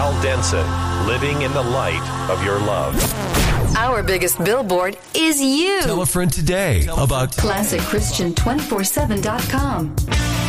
Al Denson, living in the light of your love. Our biggest billboard is you. Tell a friend today about ClassicChristian247.com.